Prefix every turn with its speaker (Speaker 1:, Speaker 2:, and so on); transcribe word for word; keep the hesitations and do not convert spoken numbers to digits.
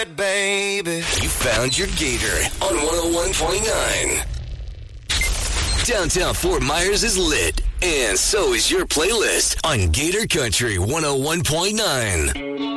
Speaker 1: Baby,
Speaker 2: you found your Gator on one oh one point nine. Downtown Fort Myers is lit, and so is your playlist on Gator Country one oh one point nine.